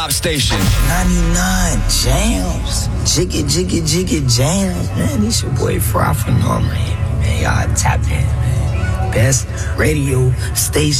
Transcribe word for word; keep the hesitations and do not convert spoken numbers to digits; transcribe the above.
Station. ninety-nine Jams. Jiggy, jiggy, jiggy Jams. Man, this your boy Fry from Norman. Man, y'all tap in, man. Best radio station.